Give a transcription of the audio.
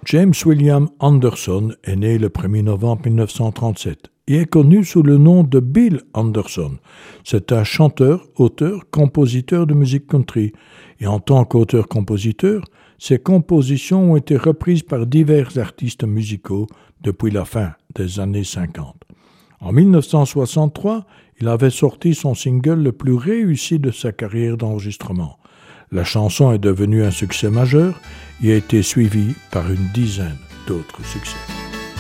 James William Anderson est né le 1er novembre 1937 et est connu sous le nom de Bill Anderson. C'est un chanteur, auteur, compositeur de musique country. Et en tant qu'auteur-compositeur, ses compositions ont été reprises par divers artistes musicaux depuis la fin des années 50. En 1963, il avait sorti son single le plus réussi de sa carrière d'enregistrement. La chanson est devenue un succès majeur et a été suivie par une dizaine d'autres succès.